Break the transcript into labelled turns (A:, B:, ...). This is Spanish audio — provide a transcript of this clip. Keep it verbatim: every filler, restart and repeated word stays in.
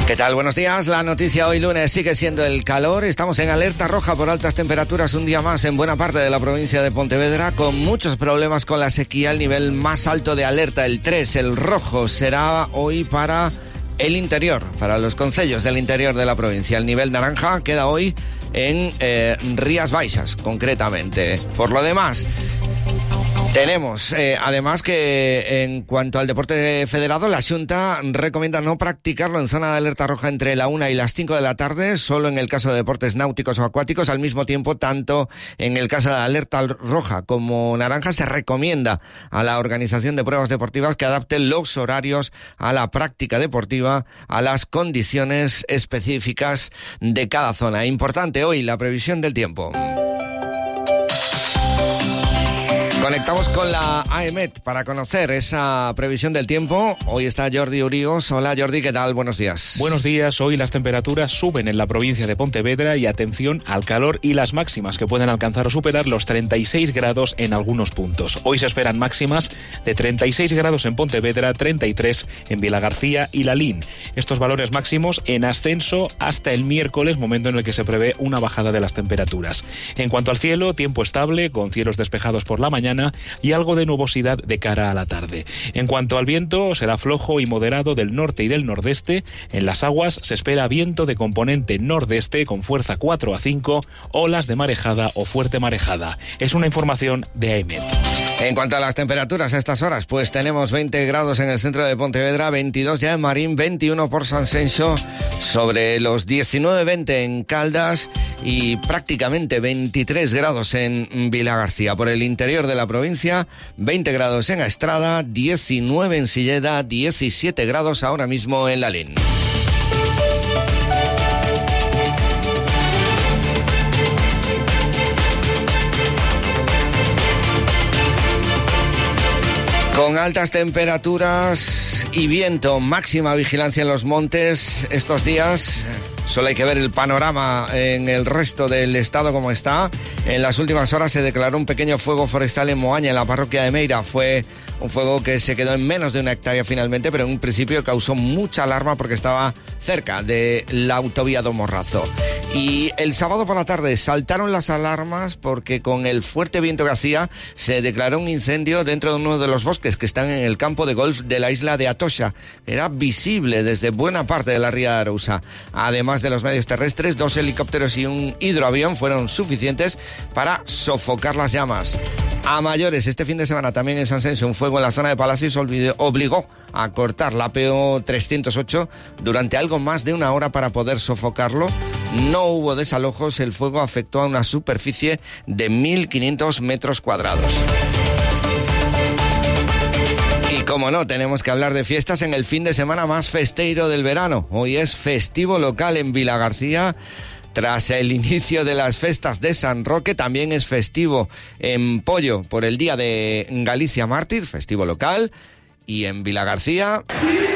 A: ¿Qué tal? Buenos días. La noticia hoy lunes sigue siendo el calor. Estamos en alerta roja por altas temperaturas un día más en buena parte de la provincia de Pontevedra, con muchos problemas con la sequía. El nivel más alto de alerta, el tres, el rojo, será hoy para el interior, para los concellos del interior de la provincia. El nivel naranja queda hoy en eh, Rías Baixas, concretamente. Por lo demás, tenemos, eh, además, que en cuanto al deporte federado, la Xunta recomienda no practicarlo en zona de alerta roja entre la una y las cinco de la tarde, solo en el caso de deportes náuticos o acuáticos. Al mismo tiempo, tanto en el caso de alerta roja como naranja, se recomienda a la organización de pruebas deportivas que adapte los horarios a la práctica deportiva, a las condiciones específicas de cada zona. Importante hoy la previsión del tiempo. Conectamos con la AEMET para conocer esa previsión del tiempo. Hoy está Jordi Uríos. Hola Jordi, ¿qué tal? Buenos días.
B: Buenos días. Hoy las temperaturas suben en la provincia de Pontevedra y atención al calor y las máximas, que pueden alcanzar o superar los treinta y seis grados en algunos puntos. Hoy se esperan máximas de treinta y seis grados en Pontevedra, treinta y tres en Vilagarcía y Lalín. Estos valores máximos en ascenso hasta el miércoles, momento en el que se prevé una bajada de las temperaturas. En cuanto al cielo, tiempo estable, con cielos despejados por la mañana y algo de nubosidad de cara a la tarde. En cuanto al viento, será flojo y moderado del norte y del nordeste. En las aguas se espera viento de componente nordeste con fuerza cuatro a cinco, olas de marejada o fuerte marejada. Es una información de AEMET.
A: En cuanto a las temperaturas a estas horas, pues tenemos veinte grados en el centro de Pontevedra, veintidós ya en Marín, veintiuno por San Senso, sobre los diecinueve veinte en Caldas y prácticamente veintitrés grados en Vilagarcía. Por el interior de la provincia, veinte grados en Estrada, diecinueve en Silleda, diecisiete grados ahora mismo en Lalín. Con altas temperaturas y viento, máxima vigilancia en los montes estos días. Solo hay que ver el panorama en el resto del estado como está. En las últimas horas se declaró un pequeño fuego forestal en Moaña, en la parroquia de Meira. Fue un fuego que se quedó en menos de una hectárea finalmente, pero en un principio causó mucha alarma porque estaba cerca de la autovía do Morrazo. Y el sábado por la tarde saltaron las alarmas porque con el fuerte viento que hacía se declaró un incendio dentro de uno de los bosques que están en el campo de golf de la isla de Atocha. Era visible desde buena parte de la ría de Arousa. Además de los medios terrestres, dos helicópteros y un hidroavión fueron suficientes para sofocar las llamas. A mayores, este fin de semana también en San Senso, un fuego en la zona de Palacios obligó a cortar la P O trescientos ocho durante algo más de una hora para poder sofocarlo. No hubo desalojos, el fuego afectó a una superficie de mil quinientos metros cuadrados. Y como no, tenemos que hablar de fiestas en el fin de semana más festeiro del verano. Hoy es festivo local en Vilagarcía. Tras el inicio de las festas de San Roque, también es festivo en Pollo por el Día de Galicia Mártir, festivo local, y en Vilagarcía